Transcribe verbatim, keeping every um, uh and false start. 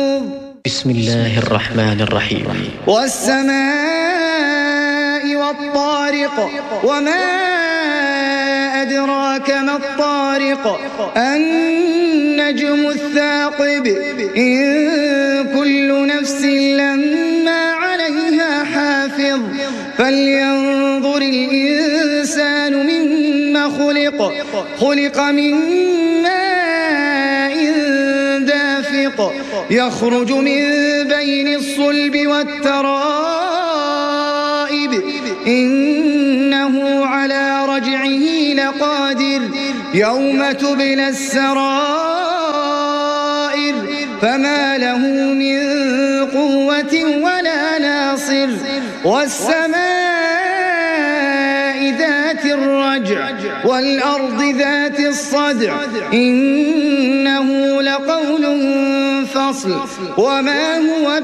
بسم الله الرحمن الرحيم. والسماء والطارق وما أدراك ما الطارق النجم الثاقب إن كل نفس لما عليها حافظ فلينظر الإنسان مما خلق خلق من ماء دافق يخرج من بين الصلب والترائب إنه على رجعه لقادر يوم تبلى السرائر فما له من قوة ولا ناصر والسماء ذات الرجع والأرض ذات الصدع إنه لقول فصل وما هو